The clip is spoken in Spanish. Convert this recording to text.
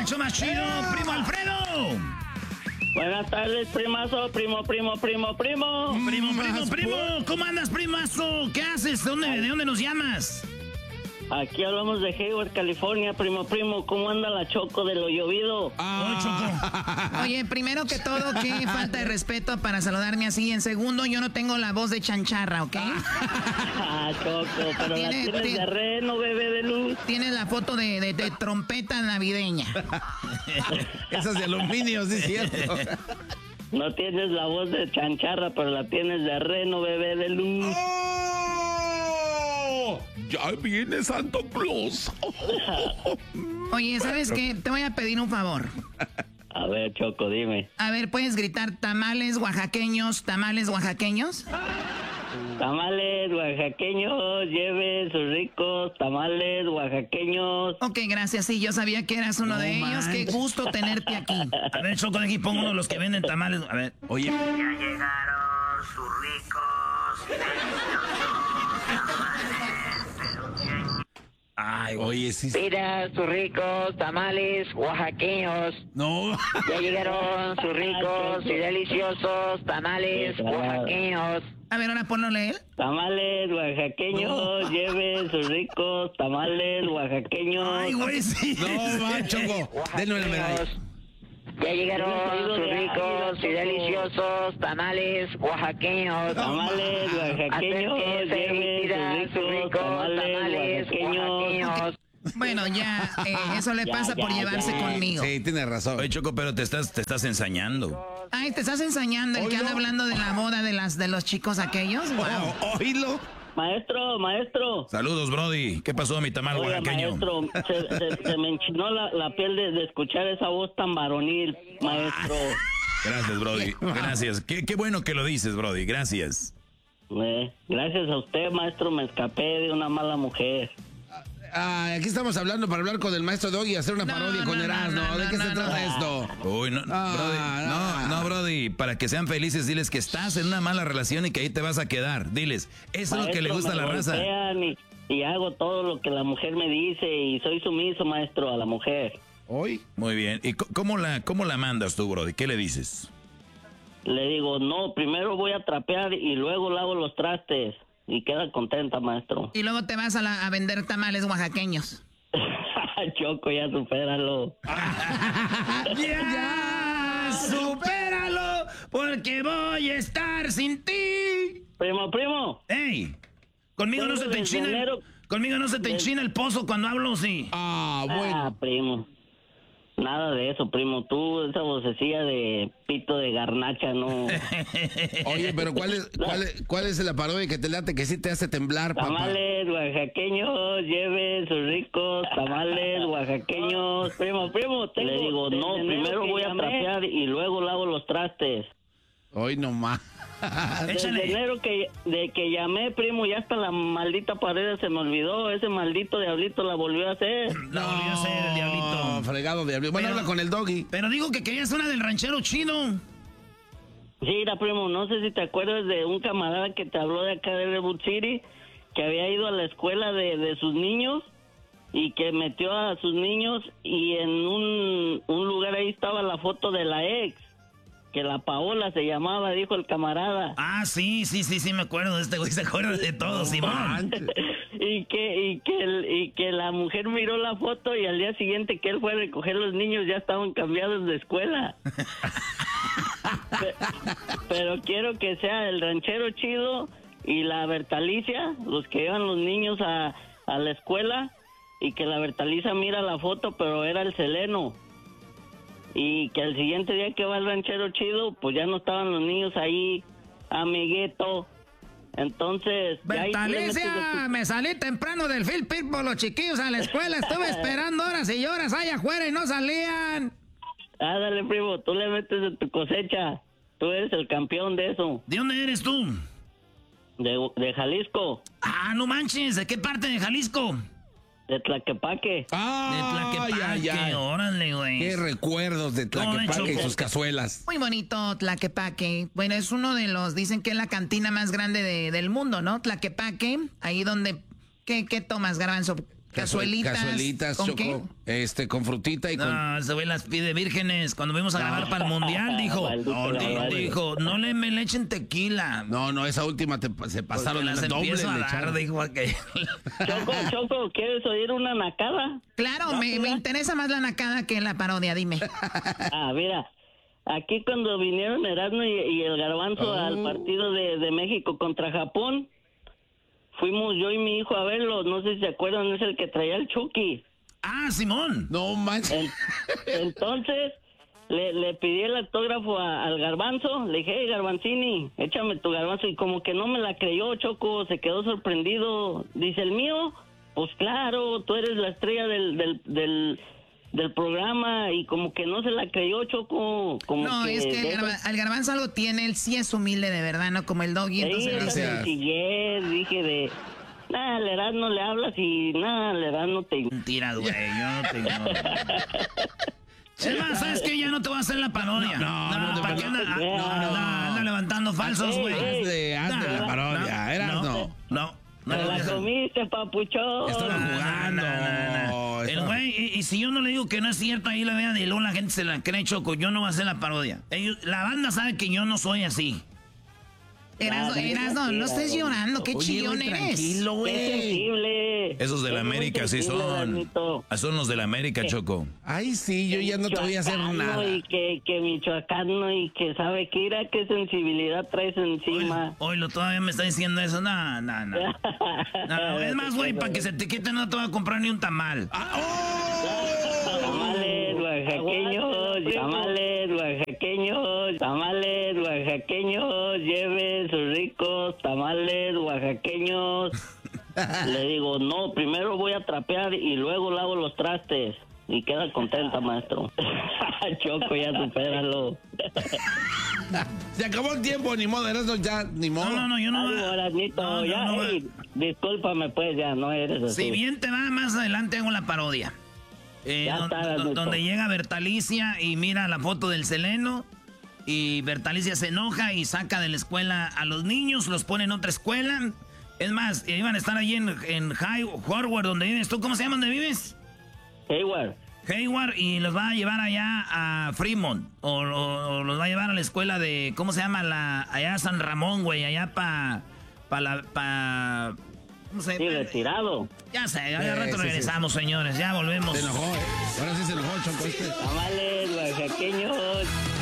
show más chido, primo Alfredo. Buenas tardes, primazo, primo. Primo. ¿Cómo andas, primazo? ¿Qué haces? ¿De dónde nos llamas? Aquí hablamos de Hayward, California, primo. ¿Cómo anda la Choco de lo llovido? Choco. Oye, primero que todo, qué falta de respeto para saludarme así. En segundo, yo no tengo la voz de chancharra, ¿ok? Choco, pero la tienes de reno, bebé de luz. Tienes la foto de trompeta navideña. Esas de aluminio, sí es cierto. No tienes la voz de chancharra, pero la tienes de reno, bebé de luz. Ya viene Santo Claus. Oye, ¿sabes qué? Te voy a pedir un favor. A ver, Choco, dime. A ver, ¿puedes gritar tamales oaxaqueños? Tamales oaxaqueños, lleve sus ricos tamales oaxaqueños. Ok, gracias. Sí, yo sabía que eras uno de ellos. Qué gusto tenerte aquí. A ver, Choco, de aquí pongo uno de los que venden tamales. A ver. Oye. Ya llegaron sus ricos, deliciosos tamales. Ay, güey. Oye, sí. Mira sus ricos tamales oaxaqueños. No. Ya llegaron sus ricos y deliciosos tamales oaxaqueños. A ver, ahora ponlo a él. Tamales oaxaqueños, lleve sus ricos tamales oaxaqueños. Ay, güey, sí. No, va, Choco. Denle la medalla. Ya llegaron sus ricos y deliciosos tamales oaxaqueños. Tamales oaxaqueños, lleve sus ricos tamales oaxaqueños. Bueno, ya, eso le pasa por llevarse conmigo. Sí, tienes razón. Oye, Choco, pero te estás ensañando. Ay, te estás ensañando, el que anda hablando de la boda de los chicos aquellos. Wow. Oílo. Maestro. Saludos, Brody. ¿Qué pasó, mi tamal Oiga, oaxaqueño? maestro, se me enchinó la piel de escuchar esa voz tan varonil, maestro. Gracias, Brody. Gracias. Qué bueno que lo dices, Brody. Gracias. Gracias a usted, maestro, me escapé de una mala mujer. Aquí estamos hablando para hablar con el maestro Doggy y hacer una parodia con Erasmo. ¿De qué se trata esto? Uy, no, Brody. No, Brody. Para que sean felices, diles que estás en una mala relación y que ahí te vas a quedar. Diles, eso es lo que le gusta a la raza. Y hago todo lo que la mujer me dice y soy sumiso, maestro, a la mujer. ¿Hoy? Muy bien. ¿Y cómo la mandas tú, Brody? ¿Qué le dices? Le digo, no, primero voy a trapear y luego lavo los trastes. Y queda contenta, maestro. Y luego te vas a vender tamales oaxaqueños. Choco, ya supéralo. ¡Ya! ¡Supéralo! Porque voy a estar sin ti. Primo. ¡Ey! Conmigo no se te enchina el pozo cuando hablo, sí. Bueno. Primo. Nada de eso, primo. Tú, esa vocecilla de pito de garnacha, no. Oye, pero ¿cuál es la parodia que te late que sí te hace temblar, papá? Tamales oaxaqueños, lleve sus ricos tamales oaxaqueños. Primo, le digo, no, primero voy a trapear y luego lavo los trastes. Hoy nomás. Desde enero que llamé, primo, ya hasta la maldita pared se me olvidó. Ese maldito diablito la volvió a hacer. La volvió a hacer el diablito. Fregado diablito. Bueno, habla con el Doggy. Pero digo que querías una del ranchero chino. Sí, mira, primo, no sé si te acuerdas de un camarada que te habló de acá de Redwood City, que había ido a la escuela de sus niños y que metió a sus niños y en un lugar ahí estaba la foto de la ex. Que la Paola se llamaba, dijo el camarada. Ah, sí, me acuerdo de este güey, se acuerda de todo, Simón. y que la mujer miró la foto y al día siguiente que él fue a recoger los niños ya estaban cambiados de escuela. Pero quiero que sea el ranchero chido y la Bertalicia, los que llevan los niños a la escuela, y que la Bertalicia mira la foto, pero era el Seleno. Y que al siguiente día que va el ranchero chido, pues ya no estaban los niños ahí, amiguito. Entonces... Bertalicia, me salí temprano del field pit por los chiquillos a la escuela. Estuve esperando horas y horas allá afuera y no salían. Dale, primo, tú le metes de tu cosecha. Tú eres el campeón de eso. ¿De dónde eres tú? De Jalisco. Ah, no manches, ¿de qué parte de Jalisco? De Tlaquepaque. De Tlaquepaque, órale, güey. Qué recuerdos de Tlaquepaque y sus cazuelas. Muy bonito Tlaquepaque. Bueno, es uno de los, dicen que es la cantina más grande del mundo, ¿no? Tlaquepaque, ahí donde, ¿qué tomas, Garbanzo? Cazuelitas, ¿con Choco. Con frutita y con... No, ese güey las pide vírgenes. Cuando fuimos a grabar para el mundial, dijo, no le echen tequila. No, esa última se pasaron las el doble. Empiezo a dar, dijo aquel. Choco, ¿quieres oír una nacada? Claro, me interesa más la nacada que la parodia, dime. Mira, aquí cuando vinieron Erasmo y el Garbanzo al partido de México contra Japón, fuimos yo y mi hijo a verlo, no sé si se acuerdan, es el que traía el Chucky. Ah, Simón. No manches. Entonces, le pedí el autógrafo al Garbanzo, le dije, hey, Garbanzini, échame tu Garbanzo, y como que no me la creyó, Choco, se quedó sorprendido. Dice, ¿el mío? Pues claro, tú eres la estrella del programa, y como que no se la creyó, Choco. No, es que el Garbanzo algo tiene, él sí es humilde de verdad, ¿no? Como el Doggy, entonces dije de... Nada, al Erasmo le hablas y nada, al Erasmo te... Mentira, güey, yo no te ignoro. Es más, ¿sabes qué? Ya no te voy a hacer la parodia. No, ¿para qué anda levantando falsos, güey? Hazle la parodia, Erasmo. No. Me la comiste, papuchón. Estaba jugando. El güey, y si yo no le digo que no es cierto, ahí la vean y luego la gente se la cree, Choco, yo no voy a hacer la parodia. La banda sabe que yo no soy así. Erasmo, no estés llorando, qué chillón eres. Tranquilo, güey. Qué sensible. Esos de la América sí son. Son los de la América, Choco. Ay, sí, yo ya no te voy a hacer nada. Y que michoacano y que sabe que irá, qué sensibilidad traes encima. Oilo, todavía me está diciendo eso. No. Es más, güey, para que se te quite no te voy a comprar ni un tamal. Tamales oaxaqueños, lleve sus ricos tamales oaxaqueños. Le digo, no, primero voy a trapear y luego lavo los trastes. Y queda contenta, maestro. Choco, ya supéralo. Se acabó el tiempo, ni modo, Erasmo, ya, ni modo. No, yo no. Discúlpame, pues, ya no eres así. Si bien te va, más adelante hago la parodia. Donde llega Bertalicia y mira la foto del Seleno. Y Bertalicia se enoja y saca de la escuela a los niños, los pone en otra escuela. Es más, iban a estar allí en Hayward, donde vives tú. ¿Cómo se llama donde vives? Hayward, y los va a llevar allá a Fremont. O los va a llevar a la escuela de, ¿cómo se llama? Allá a San Ramón, güey. Allá ¿cómo se llama? Sí, retirado. Ya sé, ya rato regresamos, señores. Ya volvemos. Se enojó, Ahora sí se enojó, Choco. Tamales oaxaqueños.